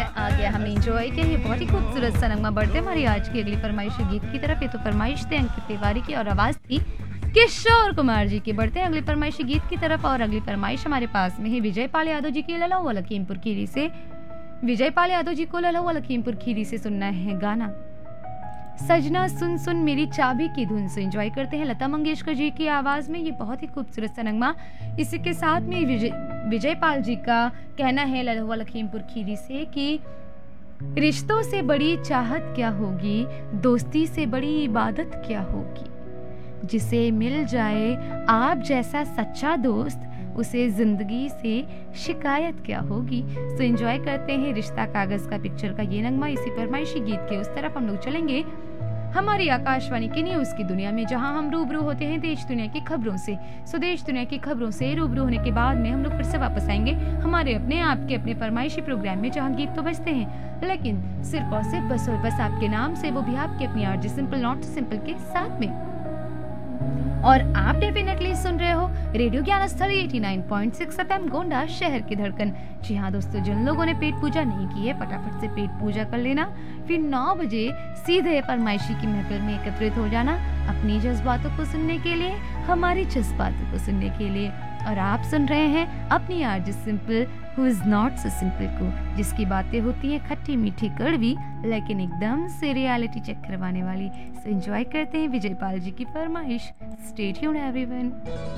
आ गया, हमने एंजॉय किया ये बहुत ही खूबसूरत सा नगमा। बढ़ते हमारी आज की अगली फरमाइश गीत की तरफ। ये तो फरमाइश थी अंकित तिवारी की और आवाज थी किशोर कुमार जी की। बढ़ते हैं अगली फरमाइश गीत की तरफ और अगली फरमाइश हमारे पास में है विजय पाल यादव जी की ललहुआ लखीमपुर खीरी से। विजय पाल यादव जी को ललहुआ लखीमपुर खीरी से सुनना है गाना सजना सुन सुन मेरी चाबी की धुन से। एंजॉय करते हैं लता मंगेशकर जी की आवाज में ये बहुत ही खूबसूरत सा नगमा। इसी के साथ में विजय पाल जी का कहना है ललहुआ लखीमपुर खीरी से कि रिश्तों से बड़ी चाहत क्या होगी, दोस्ती से बड़ी इबादत क्या होगी, जिसे मिल जाए आप जैसा सच्चा दोस्त उसे जिंदगी से शिकायत क्या होगी। तो एंजॉय करते हैं रिश्ता कागज का पिक्चर का ये नगमा। इसी फरमाइशी गीत के उस तरफ हम लोग चलेंगे हमारी आकाशवाणी की न्यूज की दुनिया में, जहां हम रूबरू होते हैं देश दुनिया की खबरों से। सो देश दुनिया की खबरों से रूबरू होने के बाद में हम लोग फिर से वापस आएंगे हमारे अपने आपके अपने फरमाइशी प्रोग्राम में, जहां गीत तो बजते हैं लेकिन सिर्फ और सिर्फ बस और बस आपके नाम से, वो भी आपके अपनी आरजे सिंपल नॉट सिंपल के साथ में। और आप डेफिनेटली सुन रहे हो रेडियो ज्ञान स्थली 89.6 FM गोंडा शहर की धड़कन। जी हाँ दोस्तों, जिन लोगों ने पेट पूजा नहीं की है फटाफट से पेट पूजा कर लेना, फिर 9 बजे सीधे फरमाइशी की महफिल में एकत्रित हो जाना अपनी जज्बातों को सुनने के लिए, हमारी जज्बातों को सुनने के लिए। और आप सुन रहे हैं अपनी RJ simple who is not so simple को, जिसकी बातें होती है खट्टी मीठी कड़वी लेकिन एकदम से रियलिटी चेक करवाने वाली। सो एंजॉय करते हैं विजय पाल जी की फरमाइश। Stay tuned everyone.